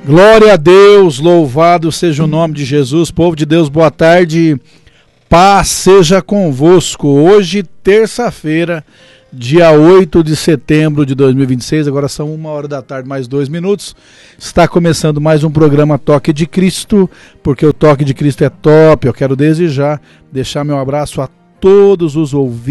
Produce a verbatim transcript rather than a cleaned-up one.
Glória a Deus, louvado seja o nome de Jesus. Povo de Deus, boa tarde, paz seja convosco. Hoje, terça-feira, dia oito de setembro de dois mil e vinte e seis, agora são uma hora da tarde, mais dois minutos. Está começando mais um programa Toque de Cristo, porque o Toque de Cristo é top. Eu quero desde já deixar meu abraço a todos os ouvintes